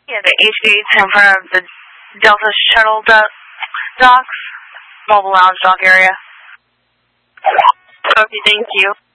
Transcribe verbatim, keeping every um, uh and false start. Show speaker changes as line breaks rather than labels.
Yeah, the H D eights in front of the Delta Shuttle do- docks, mobile lounge dock area.
Okay, thank you.